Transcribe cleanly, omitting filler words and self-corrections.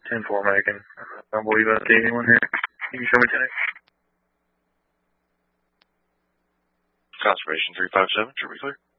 10-4 Macon. I don't believe I see anyone here. Can you show me tag? Conservation 357, should we clear?